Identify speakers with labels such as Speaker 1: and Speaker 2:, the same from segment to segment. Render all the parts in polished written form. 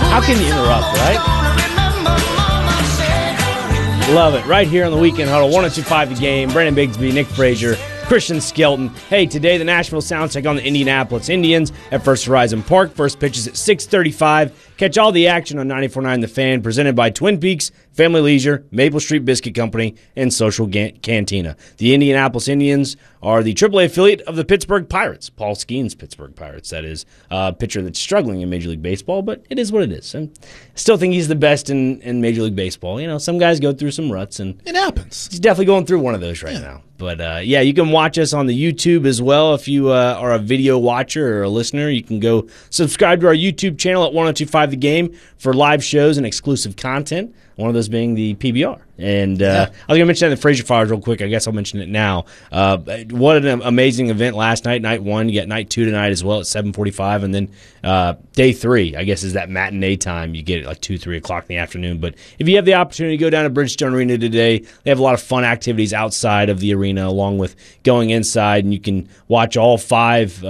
Speaker 1: How can you interrupt, right? Love it. Right here on the Weekend Huddle, 102.5 The Game. Brandon Bigsby, Nick Frazier, Christian Skelton. Hey, today the Nashville Sounds take on the Indianapolis Indians at First Horizon Park. First pitch is at 6:35. Catch all the action on 94.9 The Fan, presented by Twin Peaks, Family Leisure, Maple Street Biscuit Company, and Social Cantina. The Indianapolis Indians are the AAA affiliate of the Pittsburgh Pirates. Paul Skeens' Pittsburgh Pirates, that is. A pitcher that's struggling in Major League Baseball, but it is what it is. And I still think he's the best in Major League Baseball. You know, some guys go through some ruts, and
Speaker 2: it happens.
Speaker 1: He's definitely going through one of those right now. But, yeah, you can watch us on the YouTube as well. If you are a video watcher or a listener, you can go subscribe to our YouTube channel at 102.5 The Game for live shows and exclusive content, one of those being the PBR. And I was going to mention that in the Frazier Files real quick. I guess I'll mention it now. What an amazing event last night, night one. You got night two tonight as well at 7:45. And then day three, I guess, is that matinee time. You get it like 2, 3 o'clock in the afternoon. But if you have the opportunity to go down to Bridgestone Arena today, they have a lot of fun activities outside of the arena along with going inside. And you can watch all five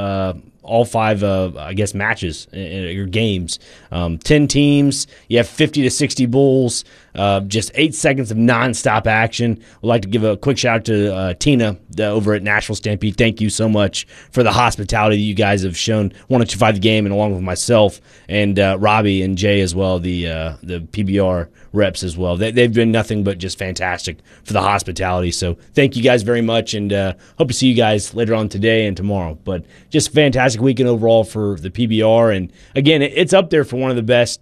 Speaker 1: I guess, matches or games. 10 teams. You have 50 to 60 bulls. Just 8 seconds of nonstop action. We'd like to give a quick shout out to Tina over at Nashville Stampede. Thank you so much for the hospitality that you guys have shown 102.5 The Game, and along with myself and Robbie and Jay as well, the PBR reps as well. They've been nothing but just fantastic for the hospitality. So thank you guys very much, and hope to see you guys later on today and tomorrow. But just a fantastic weekend overall for the PBR. And again, it's up there for one of the best,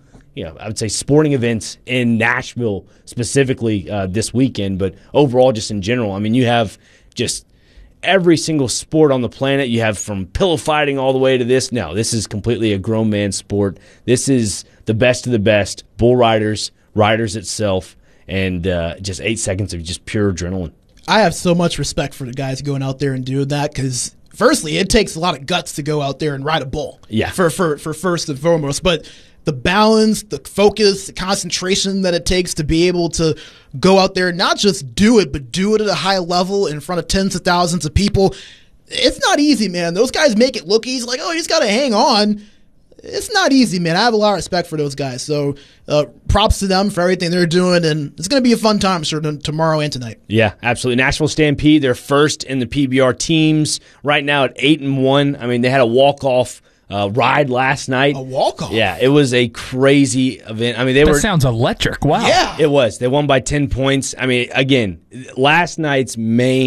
Speaker 1: I would say sporting events in Nashville specifically this weekend, but overall just in general. I mean, you have just every single sport on the planet. You have from pillow fighting all the way to this. No, this is completely a grown man sport. This is the best of the best. Bull riders, riders itself, and just 8 seconds of just pure adrenaline.
Speaker 2: I have so much respect for the guys going out there and doing that because, firstly, it takes a lot of guts to go out there and ride a bull.
Speaker 1: Yeah.
Speaker 2: For first and foremost. But the balance, the focus, the concentration that it takes to be able to go out there and not just do it, but do it at a high level in front of tens of thousands of people. It's not easy, man. Those guys make it look easy, like, oh, you just got to hang on. It's not easy, man. I have a lot of respect for those guys. So props to them for everything they're doing, and it's going to be a fun time, sure, tomorrow and tonight.
Speaker 1: Yeah, absolutely. Nashville Stampede, they're first in the PBR teams right now at 8-1. I mean, they had a walk-off ride last night.
Speaker 2: A walk-off?
Speaker 1: Yeah, it was a crazy event. I mean,
Speaker 3: that sounds electric. Wow.
Speaker 2: Yeah.
Speaker 1: It was. They won by 10 points. I mean, again, last night's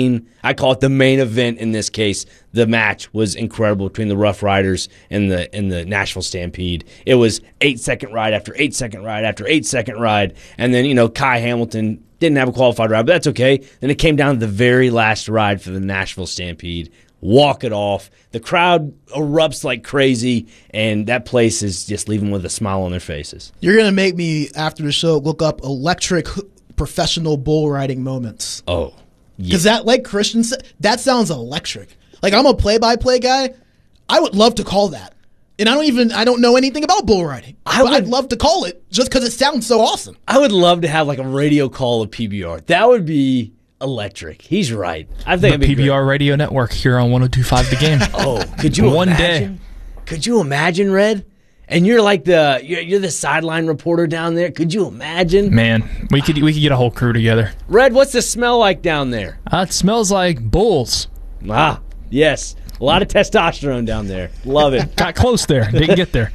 Speaker 1: I call it the main event in this case. The match was incredible between the Rough Riders and the Nashville Stampede. It was 8-second ride after 8-second ride after 8-second ride. And then, Kai Hamilton didn't have a qualified ride, but that's okay. Then it came down to the very last ride for the Nashville Stampede. Walk it off. The crowd erupts like crazy, and that place is just leaving with a smile on their faces.
Speaker 2: You're going to make me, after the show, look up electric professional bull riding moments.
Speaker 1: Oh, yeah.
Speaker 2: Because that, like Christian said, that sounds electric. Like, I'm a play-by-play guy. I would love to call that. And I don't know anything about bull riding. I'd love to call it just because it sounds so awesome.
Speaker 1: I would love to have like a radio call of PBR. That would be electric. He's right. I think
Speaker 3: the PBR radio network here on 102.5 The Game.
Speaker 1: Oh, could you
Speaker 3: one
Speaker 1: imagine?
Speaker 3: Day?
Speaker 1: Could you imagine, Red? And you're like you're the sideline reporter down there. Could you imagine?
Speaker 3: Man, we could get a whole crew together.
Speaker 1: Red, what's the smell like down there?
Speaker 3: It smells like bulls.
Speaker 1: Ah, yes. A lot of testosterone down there. Love it.
Speaker 3: Got close there. Didn't get there.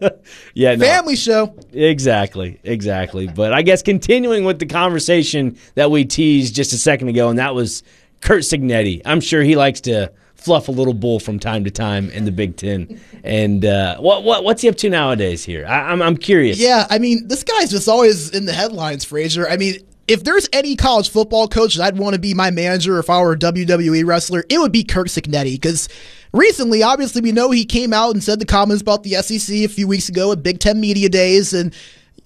Speaker 1: Yeah, no.
Speaker 2: Family show.
Speaker 1: Exactly. But I guess continuing with the conversation that we teased just a second ago, and that was Curt Cignetti. I'm sure he likes to fluff a little bull from time to time in the Big Ten. And what's he up to nowadays here? I'm curious.
Speaker 2: Yeah, I mean, this guy's just always in the headlines, Frazier. I mean, if there's any college football coach that I'd want to be my manager if I were a WWE wrestler, it would be Curt Cignetti. Because recently, obviously, we know he came out and said the comments about the SEC a few weeks ago at Big Ten Media Days. And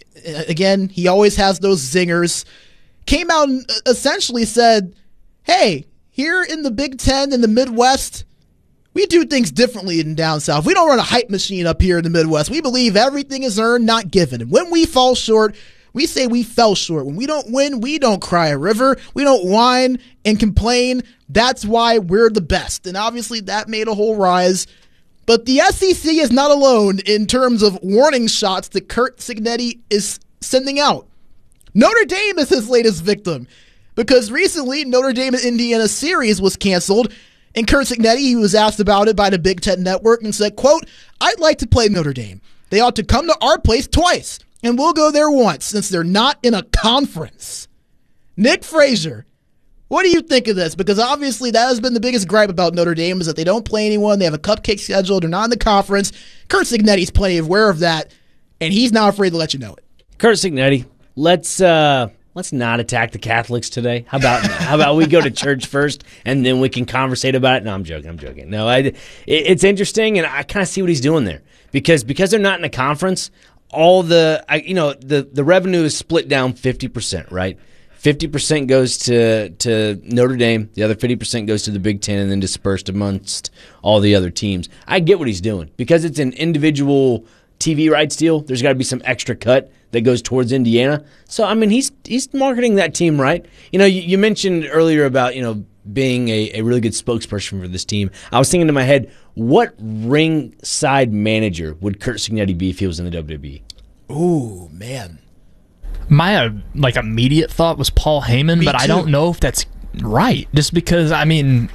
Speaker 2: again, he always has those zingers. Came out and essentially said, hey, here in the Big Ten in the Midwest, we do things differently than down south. We don't run a hype machine up here in the Midwest. We believe everything is earned, not given. And when we fall short, we say we fell short. When we don't win, we don't cry a river. We don't whine and complain. That's why we're the best. And obviously that made a whole rise. But the SEC is not alone in terms of warning shots that Curt Cignetti is sending out. Notre Dame is his latest victim, because recently Notre Dame and Indiana series was canceled, and Curt Cignetti, he was asked about it by the Big Ten Network and said, quote, "I'd like to play Notre Dame. They ought to come to our place twice, and we'll go there once since they're not in a conference." Nick Frazier, what do you think of this? Because obviously that has been the biggest gripe about Notre Dame, is that they don't play anyone. They have a cupcake schedule. They're not in the conference. Curt Cignetti's plenty aware of that, and he's not afraid to let you know it.
Speaker 1: Curt Cignetti, let's not attack the Catholics today. How about we go to church first, and then we can conversate about it? No, I'm joking. No, it's interesting, and I kind of see what he's doing there, because they're not in a conference. All the revenue is split down 50%, right? 50% goes to Notre Dame, the other 50% goes to the Big Ten, and then dispersed amongst all the other teams. I get what he's doing, because it's an individual TV rights deal. There's got to be some extra cut that goes towards Indiana. So I mean, he's marketing that team right. You mentioned earlier about being a really good spokesperson for this team. I was thinking in my head, what ringside manager would Curt Cignetti be if he was in the WWE?
Speaker 2: Ooh, man.
Speaker 3: My immediate thought was Paul Heyman, but I don't know if that's right. Just because, I mean,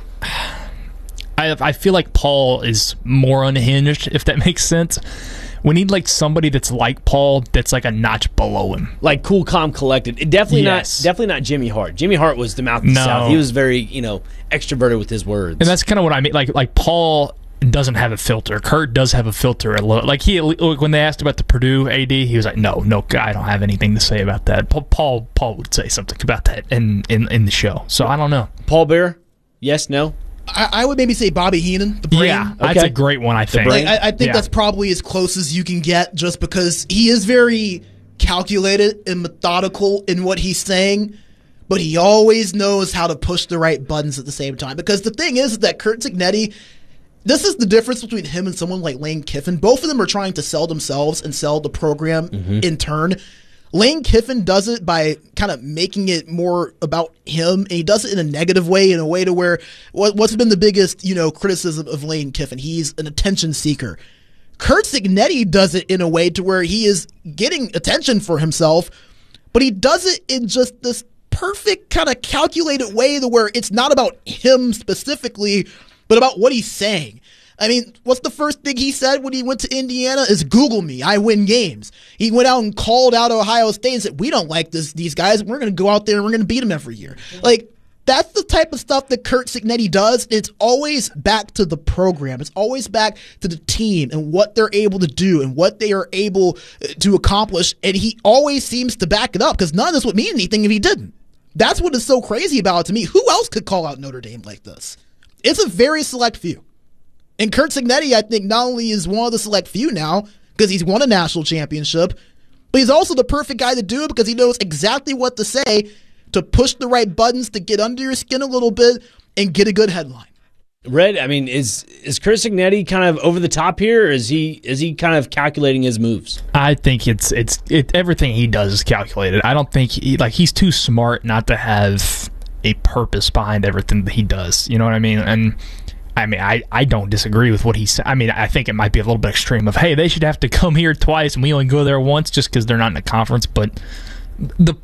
Speaker 3: I feel like Paul is more unhinged, if that makes sense. We need somebody that's like Paul, that's a notch below him,
Speaker 1: cool, calm, collected. Definitely not Jimmy Hart. Jimmy Hart was the mouth of the South. He was very extroverted with his words,
Speaker 3: and that's kind of what I mean. Like Paul doesn't have a filter. Curt does have a filter. When they asked about the Purdue AD, he was like, no, I don't have anything to say about that. Paul would say something about that in the show. So I don't know.
Speaker 1: Paul Bearer, yes, no.
Speaker 2: I would maybe say Bobby Heenan, the brain.
Speaker 3: Yeah, that's a great one, I think.
Speaker 2: I think that's probably as close as you can get, just because he is very calculated and methodical in what he's saying, but he always knows how to push the right buttons at the same time. Because the thing is that Curt Cignetti, this is the difference between him and someone like Lane Kiffin. Both of them are trying to sell themselves and sell the program in turn. Lane Kiffin does it by kind of making it more about him, and he does it in a negative way, in a way to where what's been the biggest, criticism of Lane Kiffin. He's an attention seeker. Curt Cignetti does it in a way to where he is getting attention for himself, but he does it in just this perfect kind of calculated way to where it's not about him specifically, but about what he's saying. I mean, what's the first thing he said when he went to Indiana is, "Google me, I win games." He went out and called out Ohio State and said, "We don't like these guys. We're going to go out there and we're going to beat them every year." That's the type of stuff that Curt Cignetti does. It's always back to the program. It's always back to the team and what they're able to do and what they are able to accomplish. And he always seems to back it up, because none of this would mean anything if he didn't. That's what is so crazy about it to me. Who else could call out Notre Dame like this? It's a very select few. And Curt Cignetti, I think, not only is one of the select few now, because he's won a national championship, but he's also the perfect guy to do it, because he knows exactly what to say to push the right buttons, to get under your skin a little bit and get a good headline.
Speaker 1: Red, I mean, is Curt Cignetti kind of over the top here, or is he kind of calculating his moves?
Speaker 3: I think it's everything he does is calculated. I don't think he's too smart not to have a purpose behind everything that he does. You know what I mean? And I mean, I don't disagree with what he said. I mean, I think it might be a little bit extreme of, hey, they should have to come here twice and we only go there once just because they're not in a conference. But the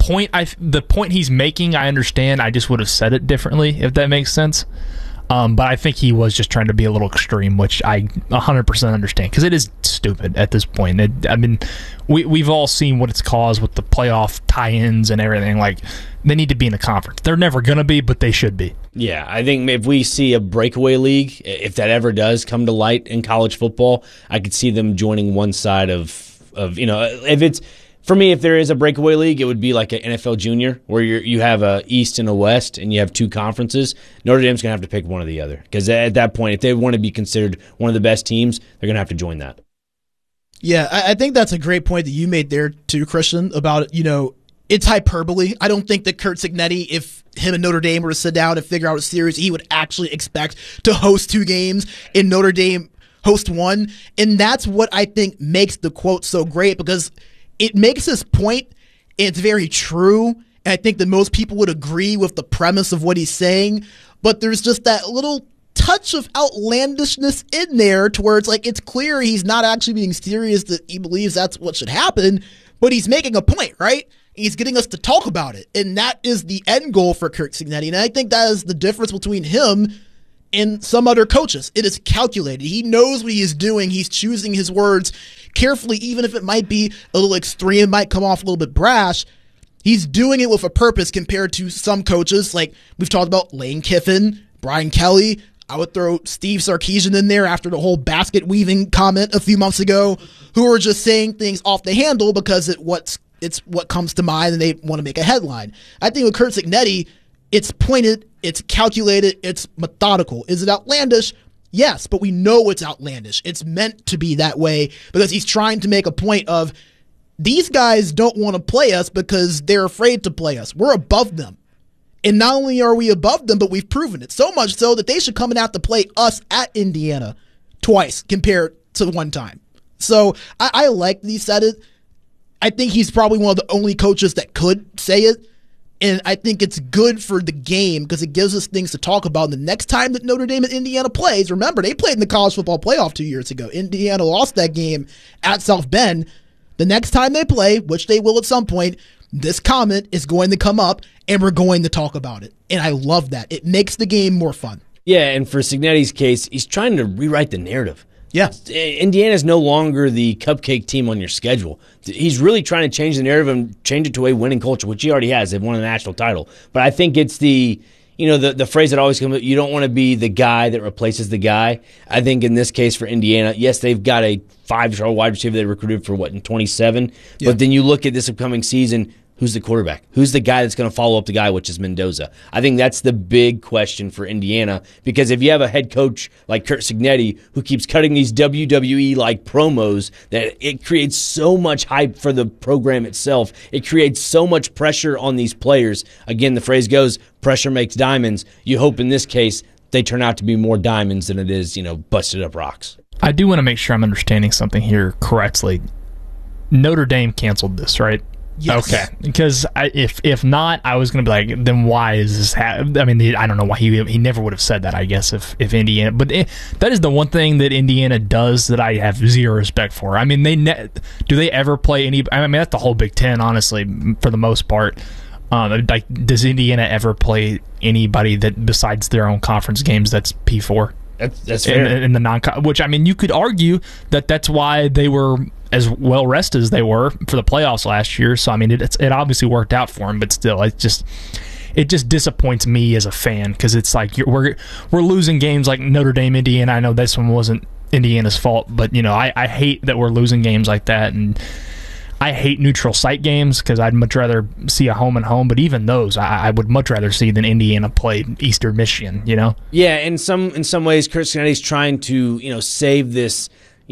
Speaker 3: point he's making, I understand. I just would have said it differently, if that makes sense. But I think he was just trying to be a little extreme, which I 100% understand, because it is stupid at this point. We've all seen what it's caused with the playoff tie-ins and everything. They need to be in the conference. They're never going to be, but they should be.
Speaker 1: Yeah, I think if we see a breakaway league, if that ever does come to light in college football, I could see them joining one side of if it's, for me, if there is a breakaway league, it would be like an NFL junior, where you have a East and a West, and you have two conferences. Notre Dame's going to have to pick one or the other, because at that point, if they want to be considered one of the best teams, they're going to have to join that.
Speaker 2: Yeah, I think that's a great point that you made there too, Christian, about, it's hyperbole. I don't think that Curt Cignetti, if him and Notre Dame were to sit down and figure out a series, he would actually expect to host two games and Notre Dame host one. And that's what I think makes the quote so great, because it makes his point, and it's very true, and I think that most people would agree with the premise of what he's saying, but there's just that little touch of outlandishness in there to where it's like it's clear he's not actually being serious that he believes that's what should happen, but he's making a point, right? He's getting us to talk about it, and that is the end goal for Curt Cignetti, and I think that is the difference between him and some other coaches. It is calculated. He knows what he is doing. He's choosing his words carefully, even if it might be a little extreme, might come off a little bit brash. He's doing it with a purpose compared to some coaches, like we've talked about Lane Kiffin, Brian Kelly. I would throw Steve Sarkisian in there after the whole basket weaving comment a few months ago, who are just saying things off the handle because it's what comes to mind and they want to make a headline. I think with Curt Cignetti, it's pointed, it's calculated, it's methodical. Is it outlandish? Yes, but we know it's outlandish. It's meant to be that way because he's trying to make a point of these guys don't want to play us because they're afraid to play us. We're above them. And not only are we above them, but we've proven it. So much so that they should come out to play us at Indiana twice compared to one time. So I like that he said it. I think he's probably one of the only coaches that could say it. And I think it's good for the game because it gives us things to talk about. And the next time that Notre Dame and Indiana plays, remember, they played in the college football playoff 2 years ago. Indiana lost that game at South Bend. The next time they play, which they will at some point, this comment is going to come up and we're going to talk about it. And I love that. It makes the game more fun.
Speaker 1: Yeah, and for Cignetti's case, he's trying to rewrite the narrative.
Speaker 2: Yeah.
Speaker 1: Indiana's no longer the cupcake team on your schedule. He's really trying to change the narrative and change it to a winning culture, which he already has. They've won a national title. But I think it's the phrase that always comes up, you don't want to be the guy that replaces the guy. I think in this case for Indiana, yes, they've got a 5-star wide receiver they recruited for, in 27? Yeah. But then you look at this upcoming season, who's the quarterback? Who's the guy that's going to follow up the guy, which is Mendoza? I think that's the big question for Indiana because if you have a head coach like Curt Cignetti who keeps cutting these WWE-like promos, that it creates so much hype for the program itself. It creates so much pressure on these players. Again, the phrase goes, pressure makes diamonds. You hope in this case they turn out to be more diamonds than it is, busted up rocks.
Speaker 3: I do want to make sure I'm understanding something here correctly. Notre Dame canceled this, right?
Speaker 2: Yes.
Speaker 3: Okay, because if not, I was going to be like, then why is this I don't know why he never would have said that, I guess, if Indiana. But that is the one thing that Indiana does that I have zero respect for. I mean, do they ever play any? I mean, that's the whole Big Ten, honestly, for the most part. Does Indiana ever play anybody that besides their own conference games that's P4?
Speaker 1: That's fair.
Speaker 3: In the which, I mean, you could argue that's why they were as well rested as they were for the playoffs last year. So, I mean, it obviously worked out for them, but still, it just disappoints me as a fan because it's like we're losing games like Notre Dame, Indiana. I know this one wasn't Indiana's fault, but, I hate that we're losing games like that, and I hate neutral site games because I'd much rather see a home and home, but even those I would much rather see than Indiana play Eastern Michigan,
Speaker 1: Yeah, in some ways, Curt Cignetti's trying to, save this,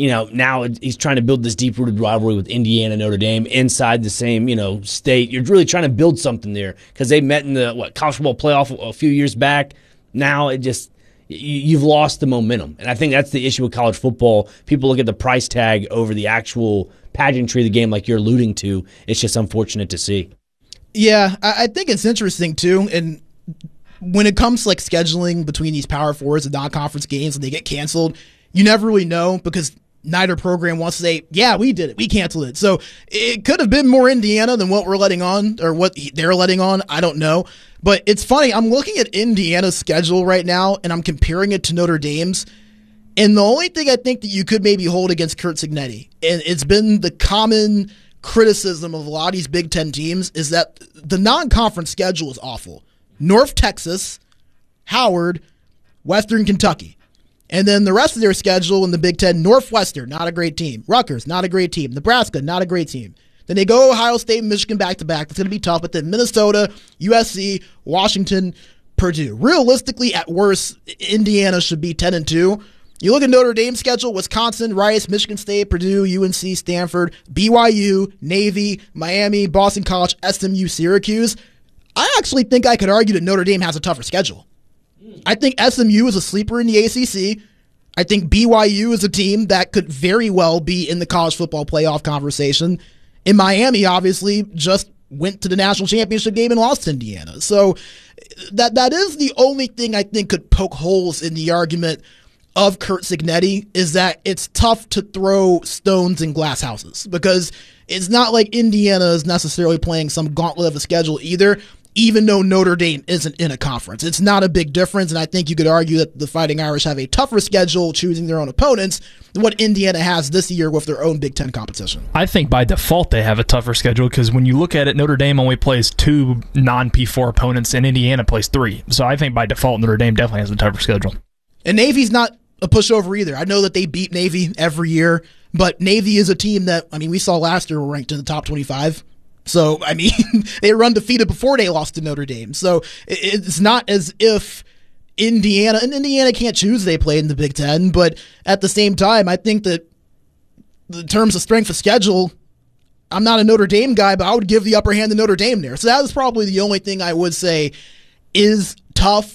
Speaker 1: now he's trying to build this deep-rooted rivalry with Indiana and Notre Dame inside the same, state. You're really trying to build something there because they met in the, college football playoff a few years back. Now it just... You've lost the momentum. And I think that's the issue with college football. People look at the price tag over the actual pageantry of the game like you're alluding to. It's just unfortunate to see.
Speaker 2: Yeah, I think it's interesting, too. And when it comes to scheduling between these Power Fours and non-conference games and they get canceled, you never really know because neither program wants to say, yeah, we did it. We canceled it. So it could have been more Indiana than what we're letting on or what they're letting on. I don't know. But it's funny. I'm looking at Indiana's schedule right now, and I'm comparing it to Notre Dame's. And the only thing I think that you could maybe hold against Curt Cignetti, and it's been the common criticism of a lot of these Big Ten teams, is that the non-conference schedule is awful. North Texas, Howard, Western Kentucky. And then the rest of their schedule in the Big Ten, Northwestern, not a great team. Rutgers, not a great team. Nebraska, not a great team. Then they go Ohio State and Michigan back-to-back. That's going to be tough. But then Minnesota, USC, Washington, Purdue. Realistically, at worst, Indiana should be 10-2. You look at Notre Dame's schedule, Wisconsin, Rice, Michigan State, Purdue, UNC, Stanford, BYU, Navy, Miami, Boston College, SMU, Syracuse. I actually think I could argue that Notre Dame has a tougher schedule. I think SMU is a sleeper in the ACC. I think BYU is a team that could very well be in the college football playoff conversation. And Miami, obviously, just went to the national championship game and lost to Indiana. So that is the only thing I think could poke holes in the argument of Curt Cignetti, is that it's tough to throw stones in glass houses, because it's not like Indiana is necessarily playing some gauntlet of a schedule either, even though Notre Dame isn't in a conference. It's not a big difference, and I think you could argue that the Fighting Irish have a tougher schedule choosing their own opponents than what Indiana has this year with their own Big Ten competition.
Speaker 3: I think by default they have a tougher schedule, because when you look at it, Notre Dame only plays 2 non-P4 opponents and Indiana plays 3. So I think by default Notre Dame definitely has a tougher schedule.
Speaker 2: And Navy's not a pushover either. I know that they beat Navy every year, but Navy is a team that, I mean, we saw last year were ranked in the top 25. So, I mean, they were undefeated before they lost to Notre Dame. So it's not as if Indiana can't choose they play in the Big Ten, but at the same time, I think that in terms of strength of schedule, I'm not a Notre Dame guy, but I would give the upper hand to Notre Dame there. So that is probably the only thing I would say is tough.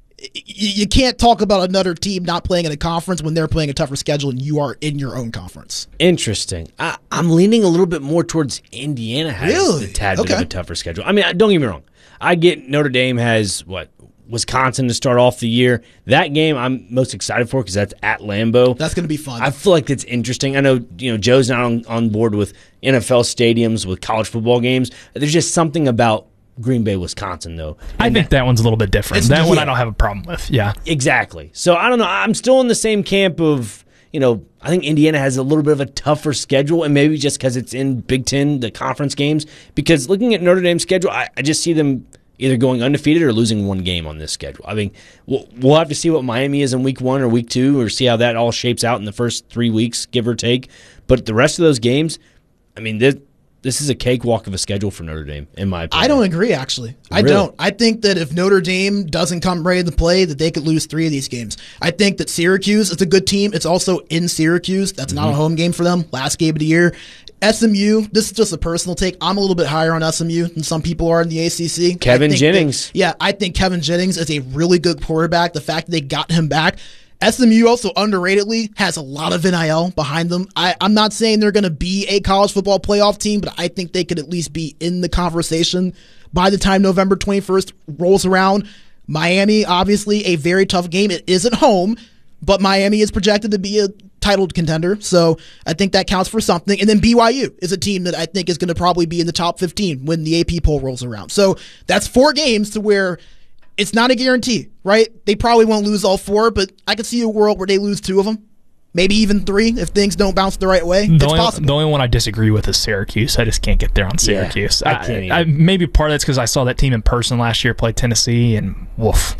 Speaker 2: You can't talk about another team not playing in a conference when they're playing a tougher schedule and you are in your own conference.
Speaker 1: Interesting. I'm leaning a little bit more towards Indiana has a tad bit of a tougher schedule. I mean, don't get me wrong. I get Notre Dame has, Wisconsin to start off the year. That game I'm most excited for because that's at Lambeau.
Speaker 2: That's going to be fun.
Speaker 1: I feel like that's interesting. I know Joe's not on board with NFL stadiums with college football games. There's just something about Green Bay, Wisconsin, though.
Speaker 3: I think that one's a little bit different. That one I don't have a problem with. Yeah.
Speaker 1: Exactly. So I don't know. I'm still in the same camp of, I think Indiana has a little bit of a tougher schedule, and maybe just because it's in Big Ten, the conference games. Because looking at Notre Dame's schedule, I just see them either going undefeated or losing one game on this schedule. I mean, we'll have to see what Miami is in week 1 or week 2, or see how that all shapes out in the first 3 weeks, give or take. But the rest of those games, I mean, this is a cakewalk of a schedule for Notre Dame, in my opinion.
Speaker 2: I don't agree, actually. I don't. I think that if Notre Dame doesn't come ready to play, that they could lose 3 of these games. I think that Syracuse is a good team. It's also in Syracuse. That's not a home game for them. Last game of the year. SMU, this is just a personal take. I'm a little bit higher on SMU than some people are in the ACC.
Speaker 1: Kevin Jennings.
Speaker 2: I think Kevin Jennings is a really good quarterback. The fact that they got him back. SMU also underratedly has a lot of NIL behind them. I'm not saying they're going to be a college football playoff team, but I think they could at least be in the conversation by the time November 21st rolls around. Miami, obviously a very tough game. It isn't home, but Miami is projected to be a title contender, so I think that counts for something. And then BYU is a team that I think is going to probably be in the top 15 when the AP poll rolls around. So that's 4 games to where it's not a guarantee, right? They probably won't lose all 4, but I could see a world where they lose 2 of them. Maybe even 3 if things don't bounce the right way. It's possible.
Speaker 3: The only one I disagree with is Syracuse. I just can't get there on Syracuse.
Speaker 1: Yeah, I can't
Speaker 3: maybe part of that's because I saw that team in person last year play Tennessee, and woof,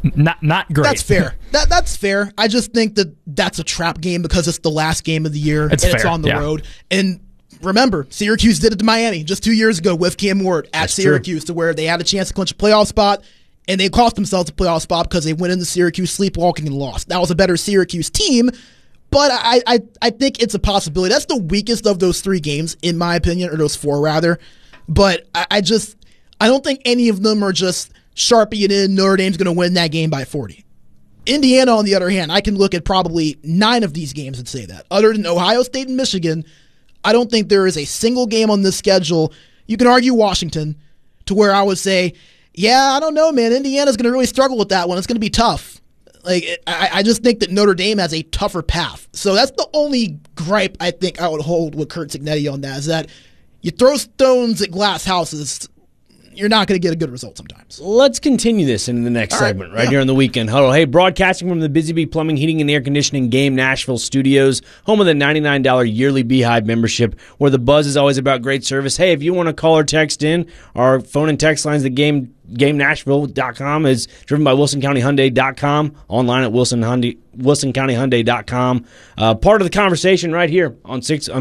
Speaker 3: not great.
Speaker 2: That's fair. That's fair. I just think that that's a trap game because it's the last game of the year
Speaker 3: it's
Speaker 2: on the road. And remember, Syracuse did it to Miami just 2 years ago with Cam Ward at Syracuse, to where they had a chance to clinch a playoff spot. And they cost themselves a playoff spot because they went into Syracuse sleepwalking and lost. That was a better Syracuse team, but I think it's a possibility. That's the weakest of those 3 games, in my opinion, or those 4 rather. But I don't think any of them are just Sharpie it in. Notre Dame's going to win that game by 40. Indiana, on the other hand, I can look at probably 9 of these games and say that. Other than Ohio State and Michigan, I don't think there is a single game on this schedule. You can argue Washington, to where I would say, yeah, I don't know, man. Indiana's going to really struggle with that one. It's going to be tough. I just think that Notre Dame has a tougher path. So that's the only gripe I think I would hold with Curt Cignetti on that, is that you throw stones at glass houses, you're not going to get a good result sometimes.
Speaker 1: Let's continue this in the next segment here on the Weekend Huddle. Hey, broadcasting from the Busy Bee Plumbing, Heating, and Air Conditioning Game Nashville studios, home of the $99 yearly Beehive membership, where the buzz is always about great service. Hey, if you want to call or text in, our phone and text lines, the GameNashville.com is driven by WilsonCountyHyundai.com, online at WilsonCountyHyundai.com. Part of the conversation right here on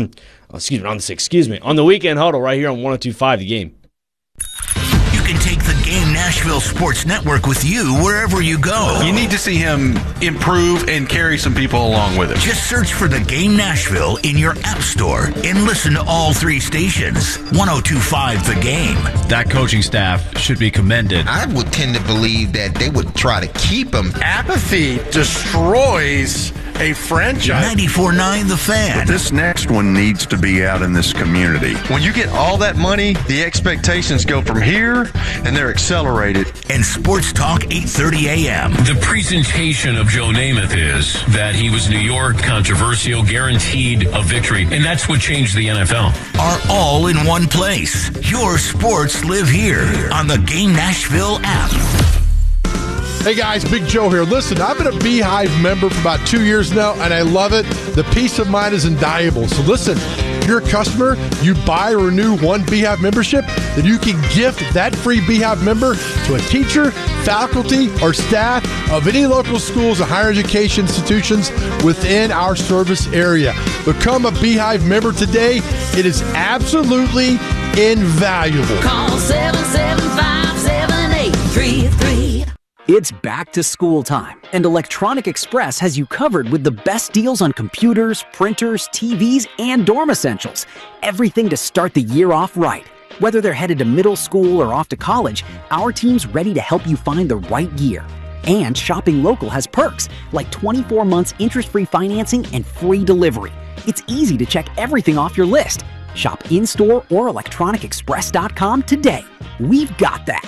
Speaker 1: the Weekend Huddle right here on 102.5 The Game.
Speaker 4: You can take the Game Nashville Sports Network with you wherever you go.
Speaker 5: You need to see him improve and carry some people along with him.
Speaker 4: Just search for the Game Nashville in your app store and listen to all 3 stations. 102.5 The Game.
Speaker 6: That coaching staff should be commended.
Speaker 7: I would tend to believe that they would try to keep him.
Speaker 5: Apathy destroys
Speaker 7: a franchise.
Speaker 4: 94.9 The Fan.
Speaker 8: This next one needs to be out in this community.
Speaker 9: When you get all that money, the expectations go from here, and they're accelerated.
Speaker 4: And Sports Talk 8:30 a.m.
Speaker 10: The presentation of Joe Namath is that he was New York, controversial, guaranteed a victory, and that's what changed the NFL.
Speaker 4: Are all in one place. Your sports live here on the Game Nashville app.
Speaker 7: Hey guys, Big Joe here. Listen, I've been a Beehive member for about 2 years now, and I love it. The peace of mind is invaluable. So listen, if you're a customer, you buy or renew one Beehive membership, then you can gift that free Beehive member to a teacher, faculty, or staff of any local schools and higher education institutions within our service area. Become a Beehive member today. It is absolutely invaluable.
Speaker 11: Call 775-7833.
Speaker 12: It's back to school time, and Electronic Express has you covered with the best deals on computers, printers, TVs, and dorm essentials. Everything to start the year off right. Whether they're headed to middle school or off to college, our team's ready to help you find the right gear. And shopping local has perks, like 24 months interest-free financing and free delivery. It's easy to check everything off your list. Shop in-store or electronicexpress.com today. We've got that.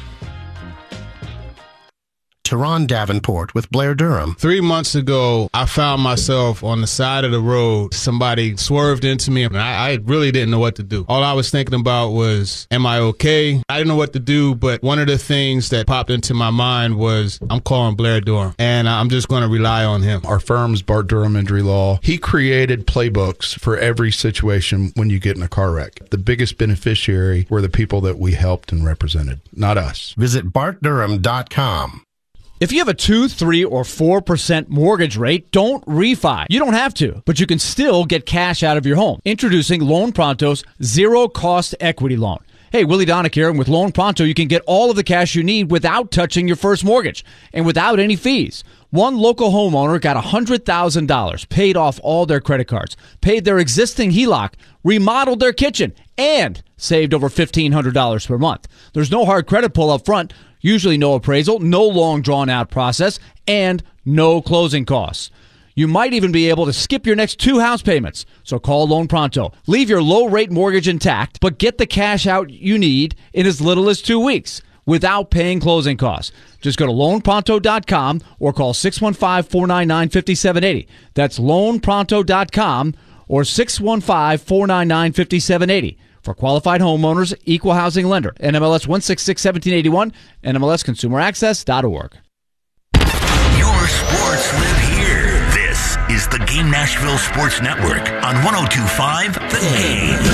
Speaker 13: Teron Davenport with Blair Durham.
Speaker 14: 3 months ago, I found myself on the side of the road. Somebody swerved into me, and I really didn't know what to do. All I was thinking about was, am I okay? I didn't know what to do, but one of the things that popped into my mind was, I'm calling Blair Durham, and I'm just going to rely on him.
Speaker 15: Our firm's Bart Durham Injury Law. He created playbooks for every situation when you get in a car wreck. The biggest beneficiary were the people that we helped and represented, not us.
Speaker 13: Visit BartDurham.com.
Speaker 16: If you have a 2, 3, or 4% mortgage rate, don't refi. You don't have to, but you can still get cash out of your home. Introducing Loan Pronto's zero-cost equity loan. Hey, Willie Donick here, and with Loan Pronto, you can get all of the cash you need without touching your first mortgage and without any fees. One local homeowner got $100,000, paid off all their credit cards, paid their existing HELOC, remodeled their kitchen, and saved over $1,500 per month. There's no hard credit pull up front, usually no appraisal, no long drawn-out process, and no closing costs. You might even be able to skip your next 2 house payments. So call Loan Pronto. Leave your low-rate mortgage intact, but get the cash out you need in as little as 2 weeks without paying closing costs. Just go to loanpronto.com or call 615-499-5780. That's loanpronto.com or 615-499-5780. For qualified homeowners, equal housing lender. NMLS 1661781, NMLSconsumeraccess.org.
Speaker 4: Your sports live here. This is the Game Nashville Sports Network on 102.5 The Game.